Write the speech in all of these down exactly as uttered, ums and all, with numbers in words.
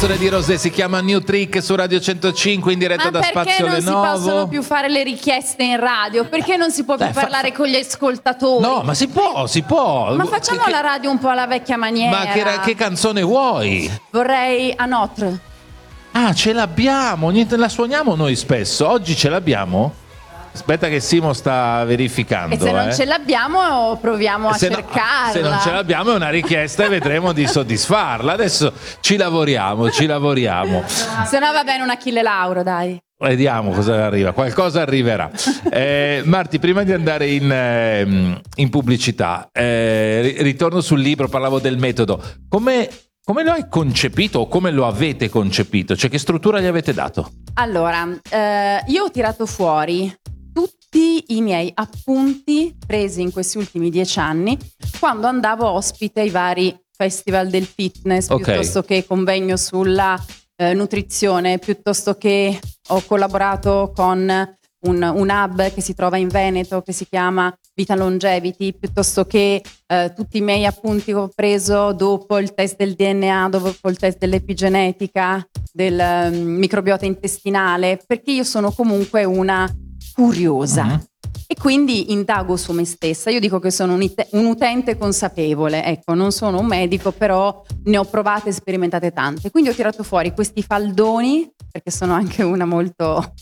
canzone di Rosé si chiama New Trick su Radio centocinque in diretta Ma da Spazio Lenovo. Perché non si possono più fare le richieste in radio? Perché non si può più Dai, parlare fa... con gli ascoltatori? No, ma si può, si può. Ma facciamo che... la radio un po' alla vecchia maniera. Ma che, che canzone vuoi? Vorrei A Notre. Ah, ce l'abbiamo, niente, la suoniamo noi spesso. Oggi ce l'abbiamo? Aspetta che Simo sta verificando. E se non eh. ce l'abbiamo proviamo a se cercarla. No, se non ce l'abbiamo è una richiesta e vedremo di soddisfarla. Adesso ci lavoriamo, ci lavoriamo. Se no va bene un Achille Lauro, dai. Vediamo cosa arriva, qualcosa arriverà. Eh, Marti, prima di andare in, eh, in pubblicità, eh, ritorno sul libro, parlavo del metodo. Come, come lo hai concepito o come lo avete concepito? Cioè, che struttura gli avete dato? Allora, eh, io ho tirato fuori tutti i miei appunti presi in questi ultimi dieci anni quando andavo ospite ai vari festival del fitness, okay. piuttosto che convegno sulla eh, nutrizione, piuttosto che ho collaborato con un, un hub che si trova in Veneto che si chiama Vita Longevity, piuttosto che eh, tutti i miei appunti che ho preso dopo il test del D N A, dopo il test dell'epigenetica, del um, microbiota intestinale, perché io sono comunque una curiosa uh-huh. e quindi indago su me stessa. Io dico che sono un, it- un utente consapevole, ecco, non sono un medico, però ne ho provate e sperimentate tante. Quindi ho tirato fuori questi faldoni, perché sono anche una molto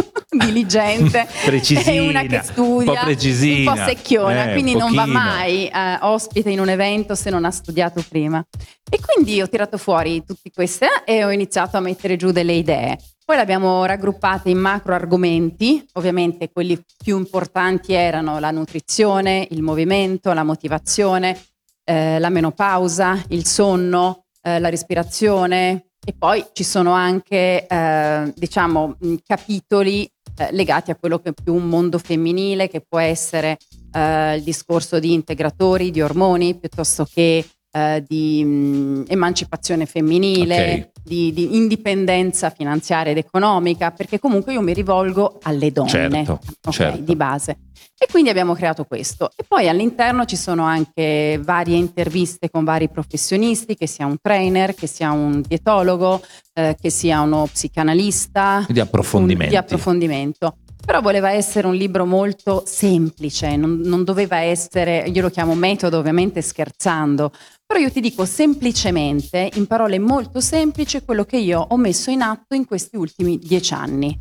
diligente precisina, e una che studia, un po' precisina, un po' secchiona, eh, quindi un non va mai eh, ospite in un evento se non ha studiato prima. E quindi ho tirato fuori tutte queste e ho iniziato a mettere giù delle idee. Poi le abbiamo raggruppate in macro argomenti, ovviamente quelli più importanti erano la nutrizione, il movimento, la motivazione, eh, la menopausa, il sonno, eh, la respirazione, e poi ci sono anche eh, diciamo capitoli eh, legati a quello che è più un mondo femminile, che può essere eh, il discorso di integratori, di ormoni, piuttosto che eh, di mh, emancipazione femminile, okay. di, di indipendenza finanziaria ed economica, perché comunque io mi rivolgo alle donne, certo, okay, certo. di base. E quindi abbiamo creato questo. E poi all'interno ci sono anche varie interviste con vari professionisti, che sia un trainer, che sia un dietologo, eh, che sia uno psicanalista. Di approfondimento. Di approfondimento. Però voleva essere un libro molto semplice, non, non doveva essere, io lo chiamo metodo ovviamente scherzando, però io ti dico semplicemente, in parole molto semplici, quello che io ho messo in atto in questi ultimi dieci anni.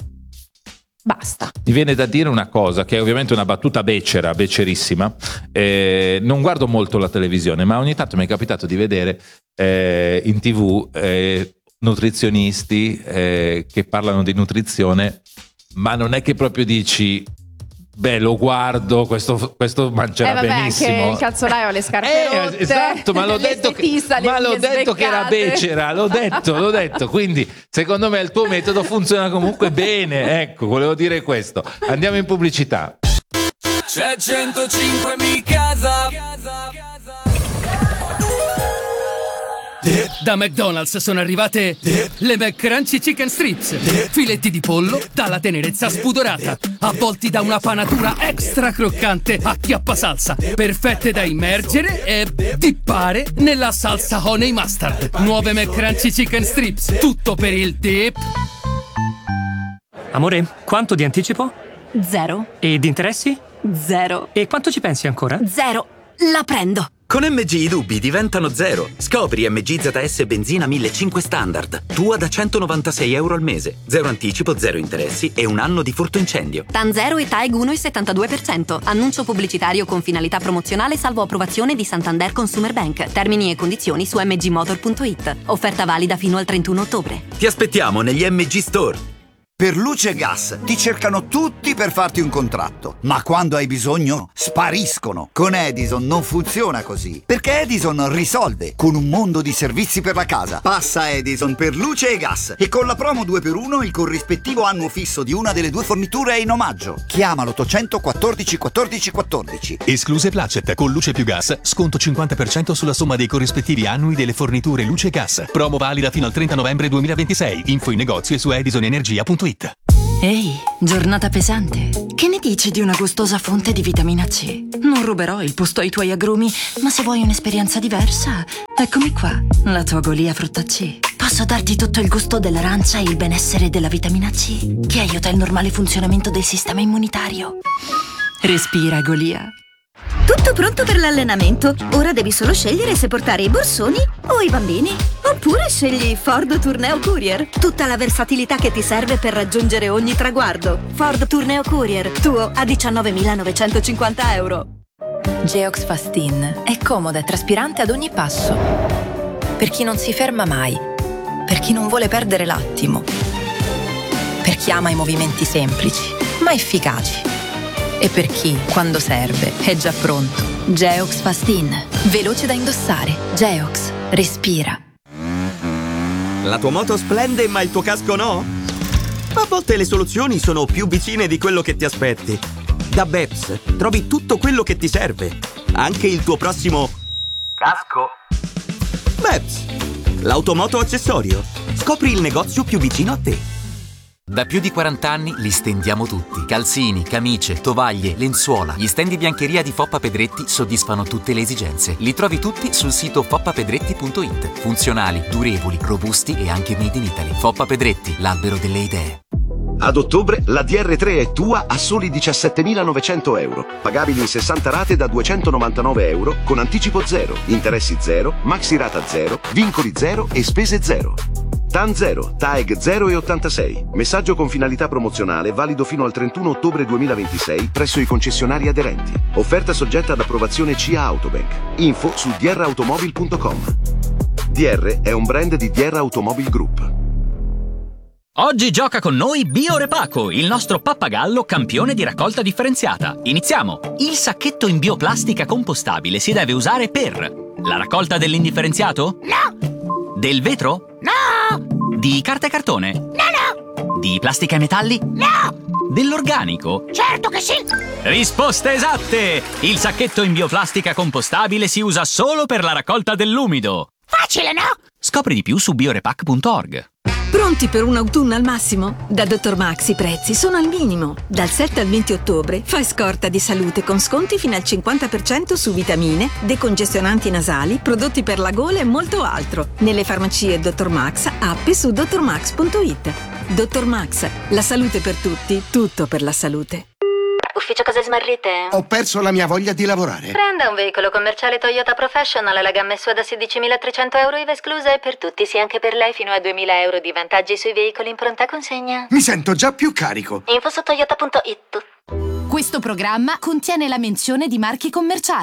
Basta. Mi viene da dire una cosa, che è ovviamente una battuta becera, becerissima. Eh, non guardo molto la televisione, ma ogni tanto mi è capitato di vedere eh, in tv eh, nutrizionisti eh, che parlano di nutrizione, ma non è che proprio dici, beh, lo guardo, questo, questo mangerà eh vabbè, benissimo. Anche il calzolaio ha le scarpe eh, rotte. Esatto, ma l'ho detto che, ma l'ho detto che era becera, l'ho detto, l'ho detto. Quindi, secondo me il tuo metodo funziona comunque bene. Ecco, volevo dire questo. Andiamo in pubblicità. C'è centocinque mi casa. Da McDonald's sono arrivate le McCrunchy Chicken Strips, filetti di pollo dalla tenerezza spudorata, avvolti da una panatura extra croccante a chiappa salsa, perfette da immergere e dippare nella salsa honey mustard. Nuove McCrunchy Chicken Strips, tutto per il dip. Amore, quanto di anticipo? Zero. E di interessi? Zero. E quanto ci pensi ancora? Zero. La prendo. Con M G i dubbi diventano zero. Scopri M G Z S Benzina millecinquecento Standard. Tua da centonovantasei euro al mese. Zero anticipo, zero interessi e un anno di furto incendio. TAN zero e TAEG uno virgola settantadue per cento. Annuncio pubblicitario con finalità promozionale salvo approvazione di Santander Consumer Bank. Termini e condizioni su m g motor punto i t. Offerta valida fino al trentuno ottobre. Ti aspettiamo negli M G Store. Per luce e gas ti cercano tutti per farti un contratto, ma quando hai bisogno spariscono. Con Edison non funziona così, perché Edison risolve con un mondo di servizi per la casa. Passa Edison per luce e gas e con la promo due per uno il corrispettivo annuo fisso di una delle due forniture è in omaggio. Chiama l'ottocento quattordici quattordici quattordici. Escluse Placet con luce più gas, sconto cinquanta per cento sulla somma dei corrispettivi annui delle forniture luce e gas. Promo valida fino al trenta novembre duemilaventisei. Info in negozio e su edisonenergia punto it. Ehi, giornata pesante. Che ne dici di una gustosa fonte di vitamina C? Non ruberò il posto ai tuoi agrumi, ma se vuoi un'esperienza diversa, eccomi qua, la tua Golia frutta C. Posso darti tutto il gusto dell'arancia e il benessere della vitamina C, che aiuta il normale funzionamento del sistema immunitario. Respira, Golia. Tutto pronto per l'allenamento. Ora devi solo scegliere se portare i borsoni o i bambini. Oppure scegli Ford Tourneo Courier. Tutta la versatilità che ti serve per raggiungere ogni traguardo. Ford Tourneo Courier, tuo a diciannovemilanovecentocinquanta euro. Geox Fastin è comoda e traspirante ad ogni passo. Per chi non si ferma mai. Per chi non vuole perdere l'attimo. Per chi ama i movimenti semplici, ma efficaci. E per chi, quando serve, è già pronto. Geox Fastin. Veloce da indossare. Geox. Respira. La tua moto splende, ma il tuo casco no? A volte le soluzioni sono più vicine di quello che ti aspetti. Da Beps trovi tutto quello che ti serve. Anche il tuo prossimo casco. Beps, l'automoto accessorio. Scopri il negozio più vicino a te. Da più di quaranta anni li stendiamo tutti. Calzini, camicie, tovaglie, lenzuola. Gli stand di biancheria di Foppa Pedretti soddisfano tutte le esigenze. Li trovi tutti sul sito foppa pedretti punto it. Funzionali, durevoli, robusti e anche made in Italy. Foppa Pedretti, l'albero delle idee. Ad ottobre la D R tre è tua a soli diciassettemilanovecento euro. Pagabili in sessanta rate da duecentonovantanove euro con anticipo zero, interessi zero, maxi rata zero, vincoli zero e spese zero. T A N zero, T A E G zero e ottantasei. Messaggio con finalità promozionale valido fino al trentuno ottobre duemilaventisei presso i concessionari aderenti. Offerta soggetta ad approvazione C I A Autobank. Info su d r automobil punto com. D R è un brand di D R Automobile Group. Oggi gioca con noi Biorepaco, il nostro pappagallo campione di raccolta differenziata. Iniziamo! Il sacchetto in bioplastica compostabile si deve usare per la raccolta dell'indifferenziato? No! Del vetro? No! Di carta e cartone? No, no! Di plastica e metalli? No! Dell'organico? Certo che sì! Risposte esatte! Il sacchetto in bioplastica compostabile si usa solo per la raccolta dell'umido. Facile, no? Scopri di più su biorepac punto org. Pronti per un autunno al massimo? Da Dottor Max i prezzi sono al minimo. Dal sette al venti ottobre fai scorta di salute con sconti fino al cinquanta per cento su vitamine, decongestionanti nasali, prodotti per la gola e molto altro. Nelle farmacie Dottor Max, app e su dottor max punto it. Dottor Max, la salute per tutti, tutto per la salute. Ufficio cose smarrite? Ho perso la mia voglia di lavorare. Prenda un veicolo commerciale Toyota Professional, la gamma S U A da sedicimilatrecento euro I V A esclusa e per tutti, sì anche per lei, fino a duemila euro di vantaggi sui veicoli in pronta consegna. Mi sento già più carico. Info su toyota punto it. Questo programma contiene la menzione di marchi commerciali.